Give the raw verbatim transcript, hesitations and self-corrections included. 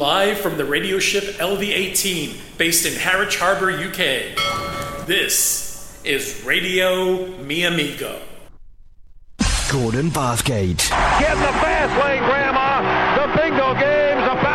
Live from the radio ship L V eighteen, based in Harwich Harbour, U K. This is Radio Mi Amigo. Gordon Bathgate. Get in the fast lane, Grandma. The bingo game's about